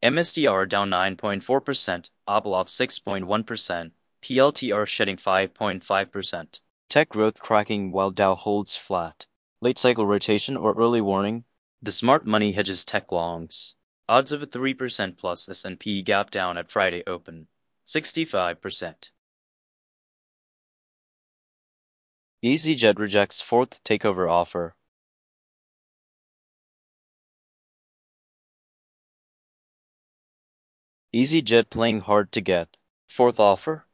MSTR down 9.4%, Oblov 6.1%, PLTR shedding 5.5%. Tech growth cracking while Dow holds flat. Late cycle rotation or early warning? The smart money hedges tech longs. Odds of a 3% plus S&P gap down at Friday open. 65%. EasyJet rejects fourth takeover offer. EasyJet playing hard to get fourth offer?